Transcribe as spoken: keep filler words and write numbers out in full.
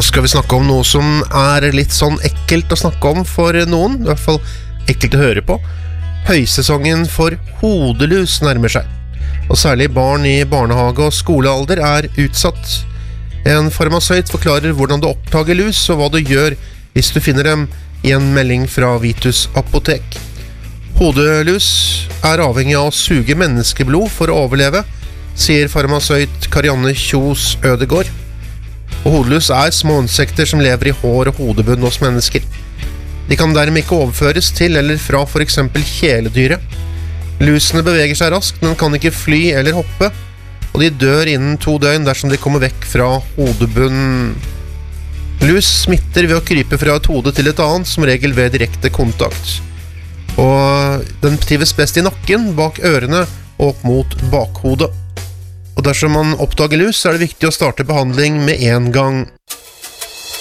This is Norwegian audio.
skal vi snakke om noe som er litt sånn ekkelt å snakke om for noen, i hvert fall ekkelt å høre på. Høysesongen for hodelus nærmer seg, og særlig barn i barnehage og skolealder er utsatt. En farmasøyt forklarer hvordan du oppdager lus og hva du gjør hvis du finner dem i en melding fra Vitus Apotek. Hodelus er avhengig av å suge menneskeblod for å overleve, sier farmasøyt Karianne Kjos Ødegård. Og hodelus er små insekter som lever i hår og hodebunn hos mennesker. De kan dermed ikke overføres til eller fra for eksempel kjæledyret. Lusene beveger seg raskt, men kan ikke fly eller hoppe, og de dør innen to døgn dersom de kommer vekk fra hodebunnen. Lus smitter ved å krype fra et hode til et annet, som regel ved direkte kontakt. Og den trives best i nakken, bak ørene og opp mot bakhodet. Og dersom man oppdager lus, er det viktig å starte behandling med en gang.